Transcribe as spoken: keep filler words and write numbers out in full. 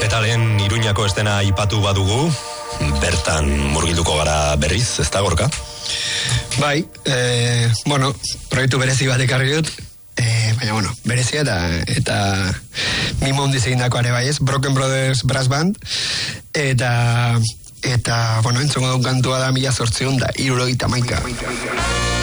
Eta lehen Iruñako estena ipatu badugu, bertan murgilduko gara berriz, ez da Gorka? Bai, eh, bueno, proiektu berezi bat ekarri dut, eh, baina, bueno, berezia eta, eta mimo hondiz egindako are bai ez, Broken Brothers Brass Band, eta, eta, bueno, entzongo duen kantua da mila zortziehun da, hirurogeita hamaika.